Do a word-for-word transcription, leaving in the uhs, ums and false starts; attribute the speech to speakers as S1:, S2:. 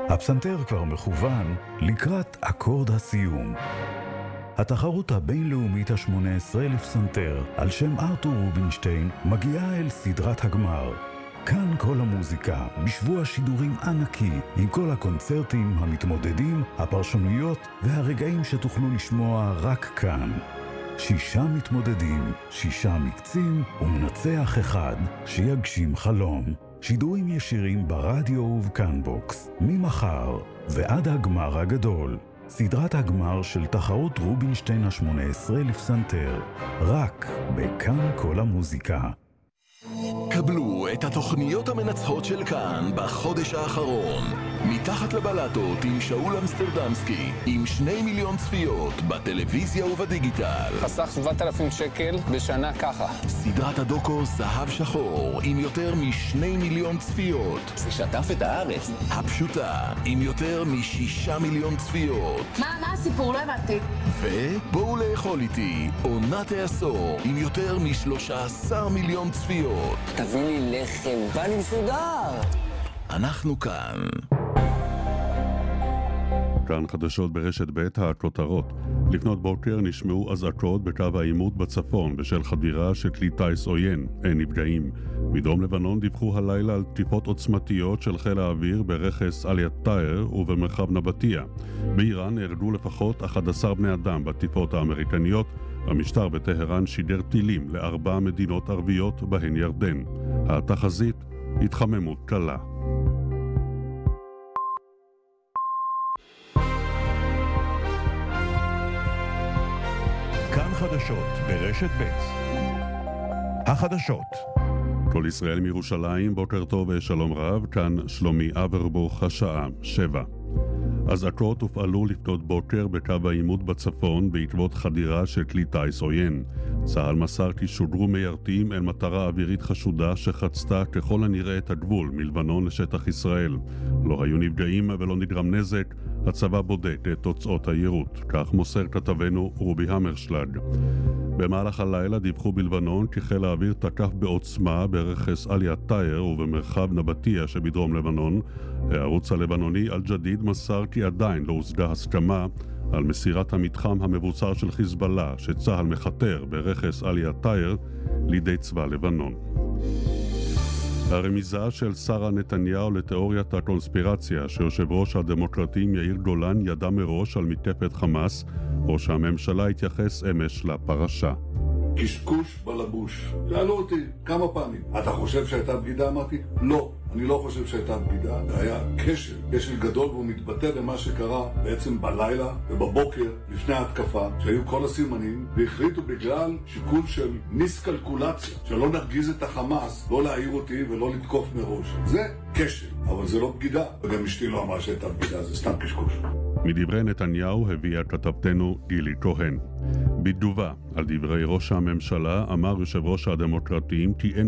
S1: הפסנתר כבר מכוון לקראת אקורד הסיום. התחרות הבינלאומית ה-שמונה עשרה לפסנתר על שם ארתור רובינשטיין מגיעה אל סדרת הגמר. כאן כל המוזיקה, בשבוע שידורים ענקי, עם כל הקונצרטים, המתמודדים, הפרשנויות והרגעים שתוכלו לשמוע רק כאן. שישה מתמודדים, שישה מקצים ומנצח אחד שיגשים חלום. שידורים ישירים ברדיו ובקאנבוקס, ממחר ועד הגמר הגדול. סדרת הגמר של תחרות רובינשטיין ה-שמונה עשרה לפסנתר, רק בכאן כל המוזיקה.
S2: קבלו את התוכניות המנצחות של כאן בחודש האחרון. מתחת לבלטות עם שאול אמסטרדמסקי, עם שני מיליון צפיות בטלוויזיה ובדיגיטל.
S3: חסך שבעת אלפים שקל בשנה ככה.
S2: סדרת הדוקו זהב שחור עם יותר משני מיליון צפיות.
S3: זה שטף את הארץ.
S2: הפשוטה עם יותר משישה מיליון צפיות.
S4: מה, מה הסיפור? לא הבנתי.
S2: ובואו לאכול איתי עונת העשור עם יותר משלושה עשר מיליון צפיות.
S3: תביא לי לחם, בא לי מסודר.
S2: אנחנו כאן.
S5: כאן חדשות ברשת ב' הכותרות. לפנות בוקר נשמעו אזעקות בקו העימות בצפון בשל חדירה של כלי טיס עוין. אין נפגעים. מדרום לבנון דיווחו הלילה על תקיפות עוצמתיות של חיל האוויר ברכס אל טאייר ובמרחב נבטיה. באיראן נהרגו לפחות אחד עשר בני אדם בתקיפות האמריקניות. המשטר בטהרן שידר טילים לארבע מדינות ערביות בהן ירדן. התחזית התחממות קלה.
S1: כאן חדשות ברשת ב' החדשות.
S5: כל ישראל מירושלים, בוקר טוב ושלום רב, כאן שלומי אברבוך, השעה שבע. אזעקות הופעלו לפנות בוקר בקו העימות בצפון בעקבות חדירה של כלי טיס עוין. צה"ל מסר כי שודרו מיירטים אל מטרה אווירית חשודה שחצתה ככל הנראה את הגבול מלבנון לשטח ישראל. לא היו נפגעים ולא נגרם נזק. הצבא בודק את תוצאות היירוט, כך מוסר כתבנו רובי המרשלג. במהלך הלילה דיווחו בלבנון כי חיל האוויר תקף בעוצמה ברכס אל טאייר ובמרחב נבטיה שבדרום לבנון. הערוץ הלבנוני אל-ג'דיד מסר כי עדיין לא הושגה הסכמה על מסירת המתחם המבוצר של חיזבאללה שצה"ל מחתר ברכס אל טאייר לידי צבא לבנון. הרמיזה של שרה נתניהו לתיאוריית הקונספירציה שיושב ראש הדמוקרטים יאיר גולן ידע מראש על מתקפת חמאס, או שהממשלה התייחס אמש לפרשה.
S6: קשקוש בלבוש. שאלו אותי כמה פעמים, אתה חושב שהייתה בגידה? אמרתי, לא, אני לא חושב שהייתה בגידה. זה היה כשל, כשל גדול, והוא מתבטא במה שקרה בעצם בלילה ובבוקר לפני ההתקפה, שהיו כל הסימנים, והחליטו בגלל שיקול של מיסקלקולציה, שלא נרגיז את החמאס, לא להעיר אותי ולא לתקוף מראש. זה כשל, אבל זה לא בגידה. וגם אשתי לא אמרה שהייתה בגידה, זה סתם קשקוש.
S5: מדברי נתניהו הביאה כתבתנו גילי כהן. בתגובה על דברי ראש הממשלה אמר יושב ראש הדמוקרטים כי אין